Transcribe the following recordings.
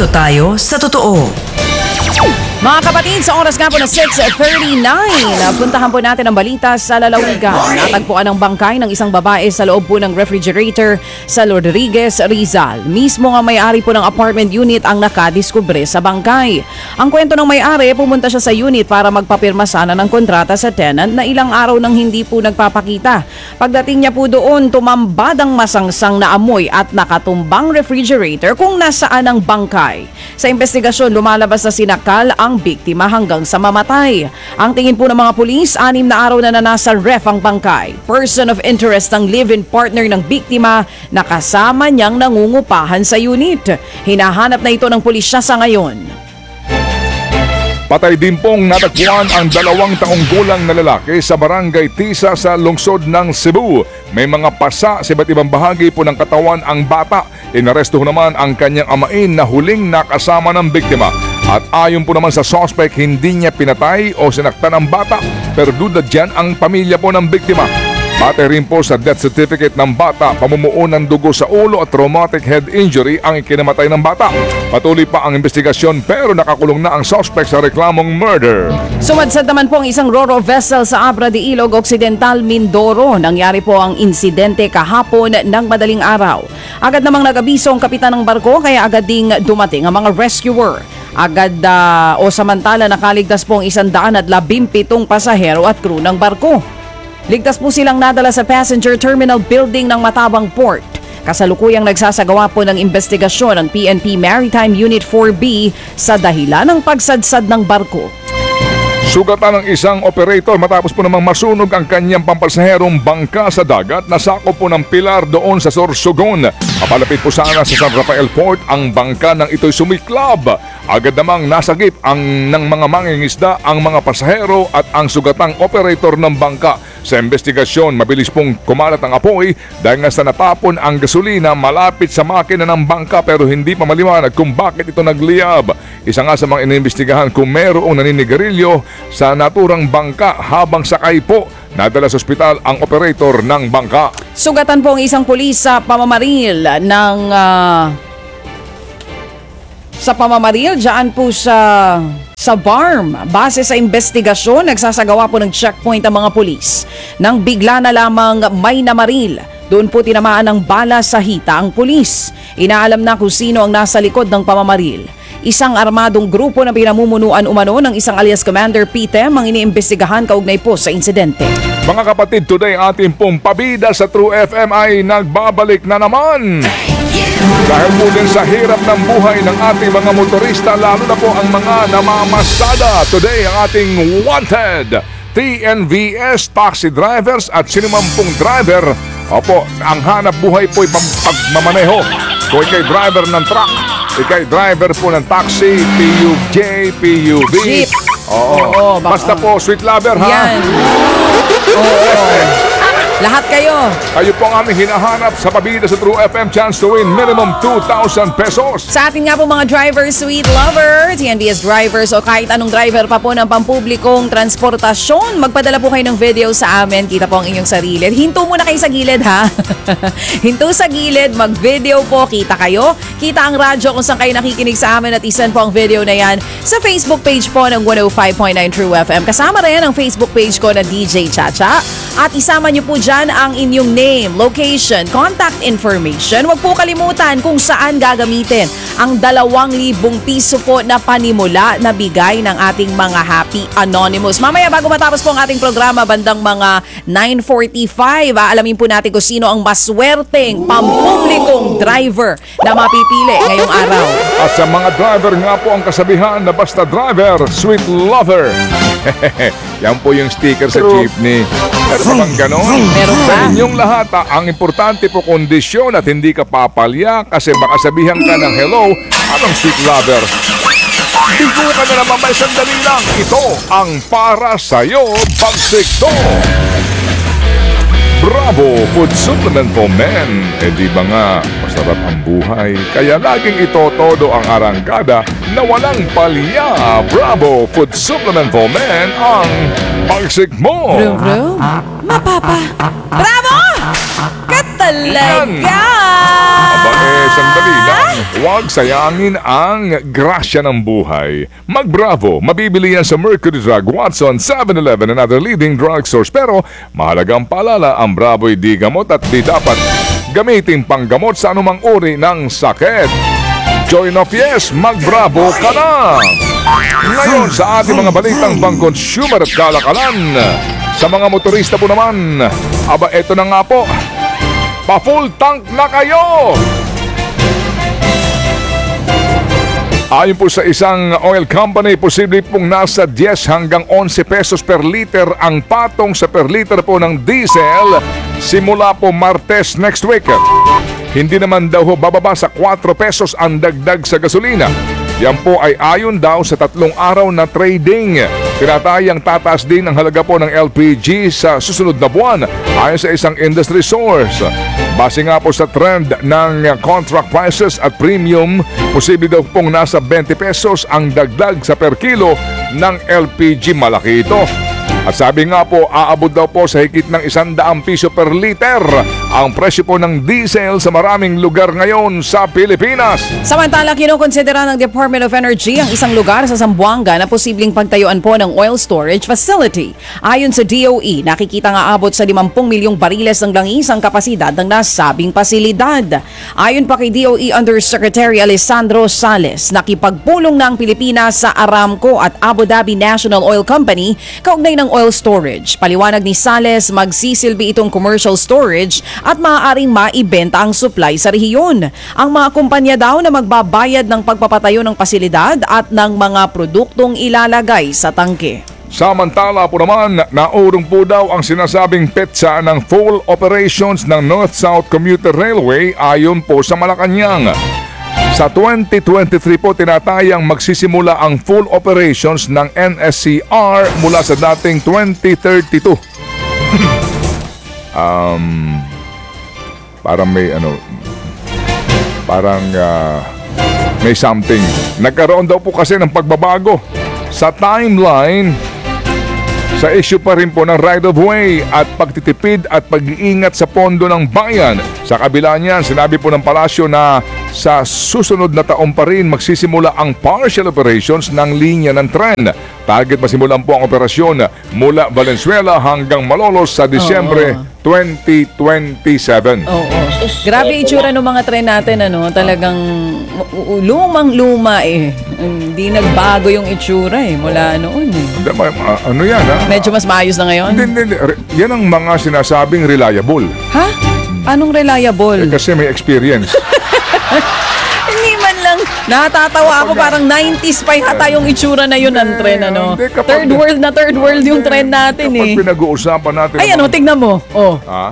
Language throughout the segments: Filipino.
Dito tayo sa totoo. Mga kapatid, sa oras nga po na 6:39, puntahan po natin ang balita sa lalawigan. Natagpuan ang bangkay ng isang babae sa loob po ng refrigerator sa Rodriguez, Rizal. Mismo nga may-ari po ng apartment unit ang nakadiskubre sa bangkay. Ang kwento ng may-ari, pumunta siya sa unit para magpapirma sana ng kontrata sa tenant na ilang araw nang hindi po nagpapakita. Pagdating niya po doon, tumambad ang masangsang na amoy at nakatumbang refrigerator kung nasaan ang bangkay. Sa investigasyon, lumalabas na sinakal ang biktima hanggang sa mamatay. Ang tingin po ng mga pulis, 6 na araw na nasa ref ang bangkay. Person of interest ang live-in partner ng biktima na kasama niyang nangungupahan sa unit. Hinahanap na ito ng pulisya sa ngayon. Patay din pong natagpuan ang 2 taong gulang na lalaki sa barangay Tisa sa lungsod ng Cebu. May mga pasa sa iba't ibang bahagi po ng katawan ang bata. Inaresto naman ang kanyang amain na huling nakasama ng biktima. At ayon po naman sa suspect, hindi niya pinatay o sinaktan ang bata, pero duda dyan ang pamilya po ng biktima. Pati rin po sa death certificate ng bata, pamumuo ng dugo sa ulo at traumatic head injury ang ikinamatay ng bata. Patuloy pa ang investigasyon pero nakakulong na ang suspect sa reklamong murder. Sumadsad naman po ang isang Ro-Ro vessel sa Abra de Ilog Occidental, Mindoro. Nangyari po ang insidente kahapon ng madaling araw. Agad namang nag-abiso ang kapitan ng barko kaya agad ding dumating ang mga rescuer. Agad o samantala nakaligtas po ang 117 pasahero at crew ng barko. Ligtas po silang nadala sa passenger terminal building ng Matabang Port. Kasalukuyang nagsasagawa po ng investigasyon ng PNP Maritime Unit 4B sa dahilan ng pagsadsad ng barko. Sugatan ng isang operator matapos po namang masunog ang kanyang pampasaherong bangka sa dagat na sakop po ng pilar doon sa Sorsogon. Kapalapit po sana sa San Rafael Port ang bangka ng ito'y sumiklab. Agad namang nasagip ng mga mangingisda ang mga pasahero at ang sugatang operator ng bangka. Sa investigasyon, mabilis pong kumalat ang apoy dahil nga sa natapon ang gasolina malapit sa makina ng bangka pero hindi pa maliwanag kung bakit ito nagliyab. Isa nga sa mga inimbestigahan kung mayroong naninigarilyo sa naturang bangka habang sakay po. Nadala sa ospital ang operator ng bangka. Sugatan po ang isang pulis sa pamamaril ng dyan po sa BARM. Base sa investigasyon, nagsasagawa po ng checkpoint ang mga pulis. Nang bigla na lamang may namaril, doon po tinamaan ng bala sa hita ang pulis. Inaalam na kung sino ang nasa likod ng pamamaril. Isang armadong grupo na pinamumunuan umano ng isang alias Commander Pitem ang iniimbestigahan kaugnay po sa insidente. Mga kapatid, today ating pong pabida sa True FM ay nagbabalik na naman. Dahil po din sa hirap ng buhay ng ating mga motorista, lalo na po ang mga namamasada. Today ang ating wanted TNVS taxi drivers at sinumampung driver. Opo, ang hanap buhay po ay pagmamaneho. Kung ikay driver ng truck, ikay driver po ng taxi, PUJ, PUV. Jeep. Oo, basta po sweet lover ha. Yan. Oo. Lahat kayo. Kayo po ang aming hinahanap sa pabida sa True FM. Chance to win minimum 2,000 pesos. Sa atin nga po mga drivers, sweet lovers, TNVS drivers o kahit anong driver pa po ng pampublikong transportasyon, magpadala po kayo ng video sa amin. Kita po ang inyong sarili. Hinto muna kayo sa gilid ha. Hinto sa gilid, mag-video po. Kita kayo. Kita ang radyo kung saan kayo nakikinig sa amin at isend po ang video na yan sa Facebook page po ng 105.9 True FM. Kasama rin ang Facebook page ko na DJ Chacha. At isama niyo po dyan ang inyong name, location, contact information. Huwag po kalimutan kung saan gagamitin ang 2,000 piso po na panimula na bigay ng ating mga Happy Anonymous. Mamaya bago matapos po ang ating programa, bandang mga 9:45, aalamin po natin kung sino ang maswerteng pampublikong driver na mapipili ngayong araw. At sa mga driver nga po ang kasabihan na basta driver, sweet lover. Yan po yung sticker sa jeepney. Meron bang ganon? Meron Sa ba? inyong lahat, ang importante po kondisyon at hindi ka papalya kasi baka sabihan ka ng hello, anong sweet lover? Bigo ka na naman, may sandali lang. Ito ang para sa'yo, Pagsikto. Bravo Food Supplement for Men. Di ba nga, masarap ang buhay. Kaya laging itotodo ang arangkada na walang palya. Bravo Food Supplement for Men ang Pagsikmo. Bro, bro. Bravo! Katalaga! Aba sandali lang. Huwag sayangin ang grasya ng buhay. Mag-Bravo, mabibili yan sa Mercury Drug, Watson, 7-Eleven and other leading drugstores. Pero mahalagang paalala, ang Bravo'y di gamot at di dapat gamitin panggamot sa anumang uri ng sakit. Join of yes, mag-Bravo ka na! Ngayon sa ating mga balitang pang-consumer at kalakalan, sa mga motorista po naman, aba eto na nga po, pa-full tank na kayo! Ayon po sa isang oil company, posible pong nasa 10 hanggang 11 pesos per liter ang patong sa per liter po ng diesel simula po Martes next week. Hindi naman daw bababa sa 4 pesos ang dagdag sa gasolina. Yan po ay ayon daw sa 3 araw na trading. Tinatayang tataas din ang halaga po ng LPG sa susunod na buwan ayon sa isang industry source. Base nga po sa trend ng contract prices at premium, posible daw pong nasa 20 pesos ang dagdag sa per kilo ng LPG. Malaki ito. At sabi nga po, aabot daw po sa higit ng 100 piso per liter ang presyo po ng diesel sa maraming lugar ngayon sa Pilipinas. Samantala, kinukonsidera ng Department of Energy ang isang lugar sa Zamboanga na posibleng pagtayuan po ng oil storage facility. Ayon sa DOE, nakikita nga abot sa 50 milyong bariles ng langis ang kapasidad ng nasabing pasilidad. Ayon pa kay DOE Undersecretary Alessandro Sales, nakipagpulong na ang Pilipinas sa Aramco at Abu Dhabi National Oil Company kaugnay ng oil storage. Paliwanag ni Sales, magsisilbi itong commercial storage at maaaring maibenta ang supply sa rehiyon. Ang mga kumpanya daw na magbabayad ng pagpapatayo ng pasilidad at ng mga produktong ilalagay sa tangke. Samantala po naman, naurong po daw ang sinasabing petsa ng full operations ng North-South Commuter Railway ayon po sa Malacanang. Sa 2023 po tinatayang magsisimula ang full operations ng NSCR mula sa dating 2032. Parang may may something. Nagkaroon daw po kasi ng pagbabago sa timeline sa issue pa rin po ng right-of-way at pagtitipid at pag-iingat sa pondo ng bayan. Sa kabila niyan, sinabi po ng palasyo na sa susunod na taon pa rin magsisimula ang partial operations ng linya ng tren. Target masimulan po ang operasyon mula Valenzuela hanggang Malolos sa Disyembre 2027. Oo. Grabe itsura ng mga tren natin, talagang lumang-luma eh. Hindi nagbago yung itsura mula noon eh. Ano yan ha? Medyo mas maayos na ngayon. Hindi. Yan ang mga sinasabing reliable. Ha? Anong reliable? Kasi may experience. Hindi man lang. Natatawa ako, parang 90s pa yata yung itsura na yun ng tren, Hindi, Third world yung tren natin Kapag pinag-uusapan natin. Ay, tignan mo. Oh. Ha?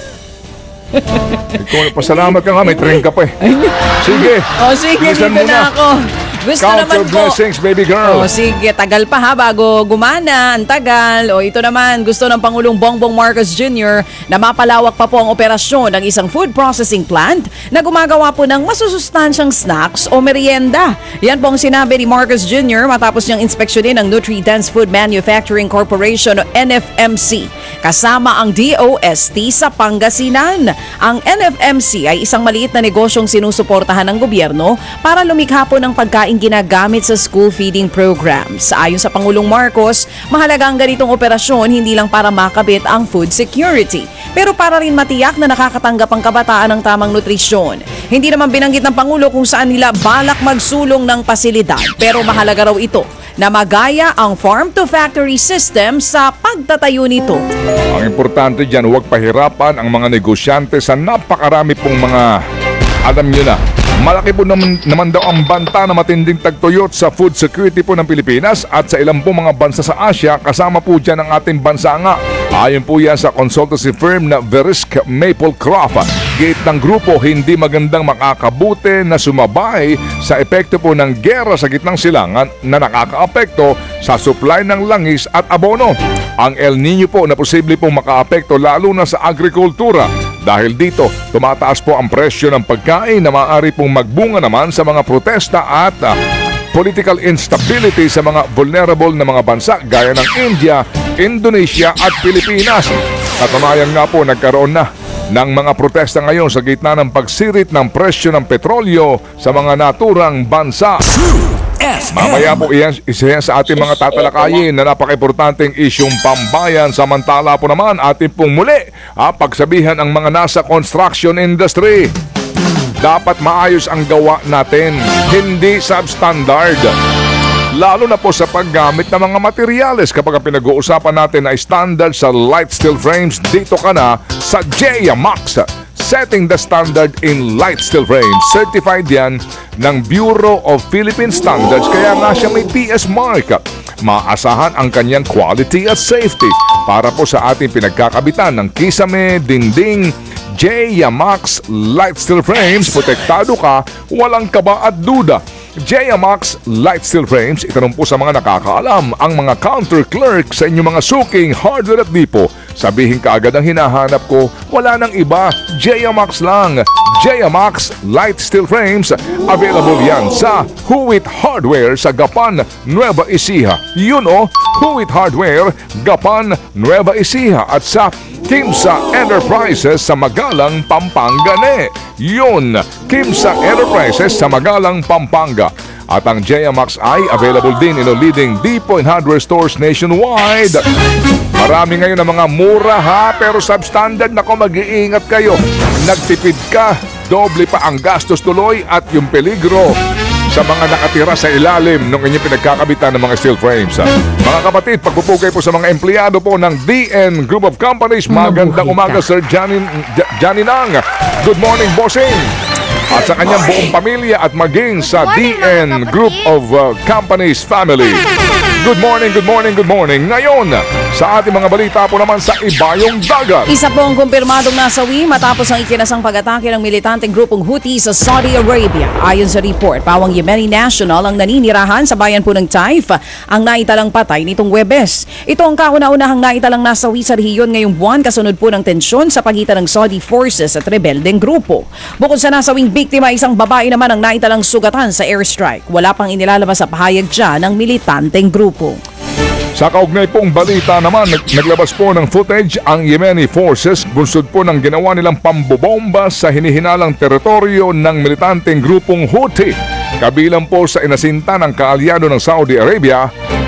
Ikaw, pasalamat ka nga, may tren ka pa eh. Sige. Sige, bilisan dito mo na ako. Gusto Count naman your po. blessings, baby girl. Sige, tagal pa bago gumana. Ang tagal. Ito naman, gusto ng Pangulong Bongbong Marcos Jr. na mapalawak pa po ang operasyon ng isang food processing plant na gumagawa po ng masusustansyang snacks o merienda. Yan po ang sinabi ni Marcos Jr. matapos niyang inspeksyonin ng Nutri-Dense Food Manufacturing Corporation o NFMC kasama ang DOST sa Pangasinan. Ang NFMC ay isang maliit na negosyong sinusuportahan ng gobyerno para lumikha po ng pagkain ginagamit sa school feeding programs. Ayon sa Pangulong Marcos, mahalaga ang ganitong operasyon hindi lang para makabit ang food security, pero para rin matiyak na nakakatanggap ang kabataan ng tamang nutrisyon. Hindi naman binanggit ng Pangulo kung saan nila balak magsulong ng pasilidad, pero mahalaga raw ito na magaya ang farm-to-factory system sa pagtatayo nito. Ang importante dyan, huwag pahirapan ang mga negosyante sa napakarami pong mga, alam nyo na, malaki po naman daw ang banta na matinding tagtuyot sa food security po ng Pilipinas at sa ilang po mga bansa sa Asia, kasama po dyan ang ating bansa nga. Ayon po yan sa consultancy firm na Verisk Maplecroft. Gate ng grupo, hindi magandang makakabuti na sumabay sa epekto po ng gera sa gitnang silangan na nakakaapekto sa supply ng langis at abono. Ang El Nino po na posible pong makaapekto lalo na sa agrikultura. Dahil dito, tumataas po ang presyo ng pagkain na maaari pong magbunga naman sa mga protesta at political instability sa mga vulnerable na mga bansa gaya ng India, Indonesia at Pilipinas. Katunayan nga po, nagkaroon na ng mga protesta ngayon sa gitna ng pagsirit ng presyo ng petrolyo sa mga naturang bansa. Mamaya po isa yan sa ating mga tatalakayin na napaka-importanteng isyong pambayan. Samantala po naman ating pong muli pagsabihan ang mga nasa construction industry. Dapat maayos ang gawa natin, hindi substandard. Lalo na po sa paggamit ng mga materyales. Kapag ang pinag-uusapan natin ay standard sa light steel frames, dito ka na sa Jaya Max. Setting the standard in light steel frames. Certified yan ng Bureau of Philippine Standards, kaya nga siya may PS mark. Maasahan ang kanyang quality at safety para po sa ating pinagkakabitan ng kisame, dingding, Jaya Max Light Steel Frames. Protektado ka, walang kaba at duda. Jaya Max Light Steel Frames, itanong po sa mga nakakaalam, ang mga counter clerk sa inyong mga suking hardware at dipo. Sabihin kaagad ang hinahanap ko, wala nang iba, Jaya Max lang. Jaya Max Light Steel Frames, available yan sa Huwit Hardware sa Gapan, Nueva Ecija. Yun Huwit Hardware, Gapan, Nueva Ecija, at sa Kimsa Enterprises sa Magalang, Pampanga. Yun, Kimsa Enterprises sa Magalang, Pampanga. At ang Jaya Max ay available din in the leading depot and hardware stores nationwide. Marami ngayon ng mga mura pero substandard. Nako, mag-iingat kayo. Nagtipid ka, doble pa ang gastos tuloy at yung peligro sa mga nakatira sa ilalim ng inyong pinagkakabitan ng mga steel frames. Mga kapatid, pagpupugay po sa mga empleyado po ng DN Group of Companies. Magandang umaga, Sir Johnny Nang. Good morning, bossing. At sa kanyang buong pamilya at maging sa DN Group of Companies family. Good morning, good morning, good morning. Ngayon, sa ating mga balita po naman sa Ibayong Dagat. Isa pong kumpirmadong nasawi matapos ang ikinasang pag-atake ng militanteng grupong Houthi sa Saudi Arabia. Ayon sa report, pawang Yemeni national ang naninirahan sa bayan po ng Taif ang naitalang patay nitong Huwebes. Ito ang kauna-unahang naitalang nasawi sa rehiyon ngayong buwan kasunod po ng tensyon sa pagitan ng Saudi forces at rebeldeng grupo. Bukod sa nasawing biktima, isang babae naman ang naitalang sugatan sa airstrike. Wala pang inilalabas sa pahayag dyan ng militanteng grupo. Sa kaugnay pong balita naman, naglabas po ng footage ang Yemeni forces bunsod po ng ginawa nilang pambobomba sa hinihinalang teritoryo ng militanteng grupong Houthi. Kabilang po sa inasinta ng kaalyado ng Saudi Arabia